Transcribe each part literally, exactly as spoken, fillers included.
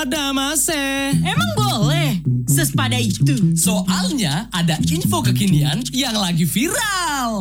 pada mase. Emang boleh? Sesepada itu. Soalnya ada info kekinian yang lagi viral.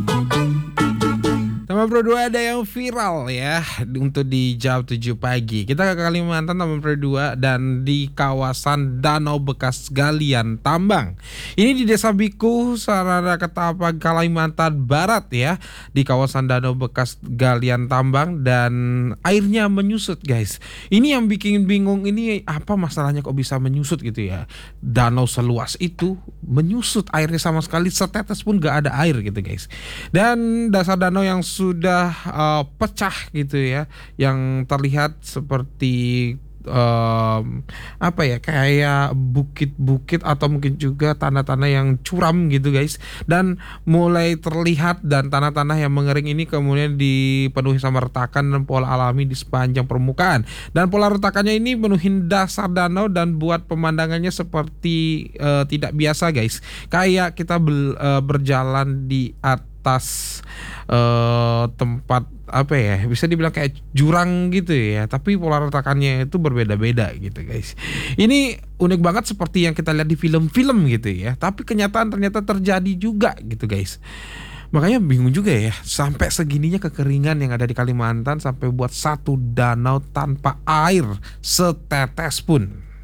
Taman Pro dua ada yang viral ya untuk di jam tujuh pagi. Kita ke Kalimantan, Taman Pro dua, dan di kawasan danau bekas galian tambang. Ini di Desa Biku, Sarana Ketapang, Kalimantan Barat ya. Di kawasan danau bekas galian tambang dan airnya menyusut, guys. Ini yang bikin bingung, ini apa masalahnya kok bisa menyusut gitu ya. Danau seluas itu menyusut, airnya sama sekali setetes pun gak ada air gitu, guys. Dan dasar danau yang sudah uh, pecah gitu ya, yang terlihat seperti um, apa ya, kayak bukit-bukit atau mungkin juga tanah-tanah yang curam gitu, guys. Dan mulai terlihat, dan tanah-tanah yang mengering ini kemudian dipenuhi sama retakan dan pola alami di sepanjang permukaan. Dan pola retakannya ini penuhin dasar danau dan buat pemandangannya seperti uh, tidak biasa, guys. Kayak kita bel, uh, berjalan di atas atas uh, tempat apa ya, bisa dibilang kayak jurang gitu ya, tapi pola retakannya itu berbeda-beda gitu, guys. Ini unik banget seperti yang kita lihat di film-film gitu ya, tapi kenyataan ternyata terjadi juga gitu, guys. Makanya bingung juga ya, sampai segininya kekeringan yang ada di Kalimantan sampai buat satu danau tanpa air setetes pun.